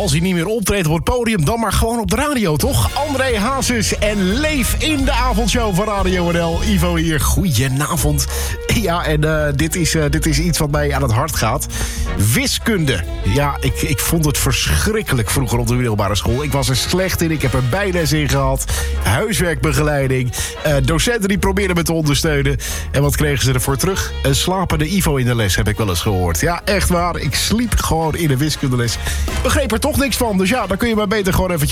Als hij niet meer optreedt op het podium, dan maar gewoon op de radio, toch? André Hazes en Leef in de avondshow van Radio NL. Ivo hier, goedenavond. Ja, en dit is iets wat mij aan het hart gaat. Wiskunde. Ja, ik vond het verschrikkelijk vroeger op de middelbare school. Ik was er slecht in, ik heb er bijles in gehad. Huiswerkbegeleiding. Docenten die probeerden me te ondersteunen. En wat kregen ze ervoor terug? Een slapende Ivo in de les, heb ik wel eens gehoord. Ja, echt waar. Ik sliep gewoon in de wiskundeles. Begreep er toch niks van. Dus ja, dan kun je maar beter gewoon even